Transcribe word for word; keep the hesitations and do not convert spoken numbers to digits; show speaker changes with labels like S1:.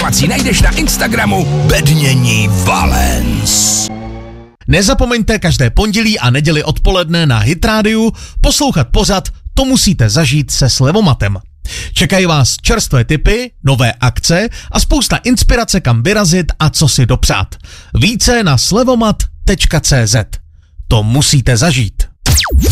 S1: informací najdeš na Instagramu Bednění Valens.
S2: Nezapomeňte každé pondělí a neděli odpoledne na Hit Rádiu poslouchat pořad To musíte zažít se Slevomatem. Čekají vás čerstvé tipy, nové akce a spousta inspirace, kam vyrazit a co si dopřát. Více na slevomat tečka cé zet. To musíte zažít.